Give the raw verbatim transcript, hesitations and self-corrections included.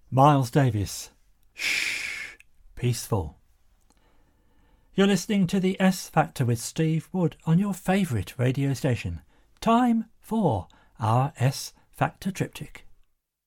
Miles Davis, Shh, Peaceful. You're listening to the S Factor with Steve Wood on your favourite radio station. Time for our S Factor Triptych.